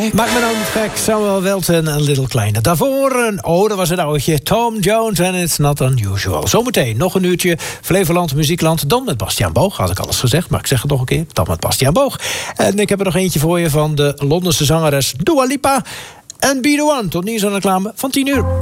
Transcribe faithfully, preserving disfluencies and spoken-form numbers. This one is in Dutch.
Maak me nou niet gek, Samuel Welton en Little Kleine. Daarvoor een, oh, dat was het oudje, Tom Jones en It's Not Unusual. Zometeen nog een uurtje Flevoland Muziekland. Dan met Bastiaan Boog, had ik alles gezegd, maar ik zeg het nog een keer. Dan met Bastiaan Boog. En ik heb er nog eentje voor je van de Londense zangeres Dua Lipa. En Be The One, tot nieuws en reclame van tien uur.